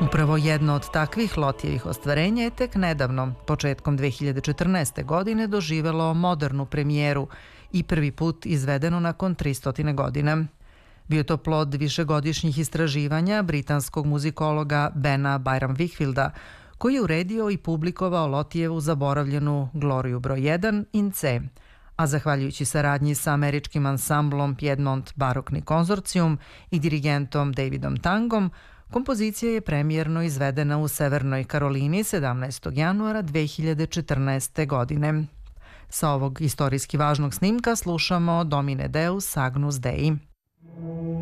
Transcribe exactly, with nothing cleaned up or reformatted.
Upravo jedno od takvih Lotijevih ostvarenja je tek nedavno, početkom dve hiljade četrnaeste. godine, doživelo modernu premijeru i prvi put izvedeno nakon tristo godina. Bio to plod višegodišnjih istraživanja britanskog muzikologa Bena Byram Whitfielda, koji je uredio i publikovao Lotijevu zaboravljenu Gloriju broj jedan in C, a zahvaljujući saradnji sa američkim ansamblom Piedmont barokni konzorcijum i dirigentom Davidom Tangom, kompozicija je premijerno izvedena u Severnoj Karolini sedamnaestog januara dve hiljade četrnaeste. godine. Sa ovog istorijski važnog snimka slušamo Domine Deus Agnus Dei.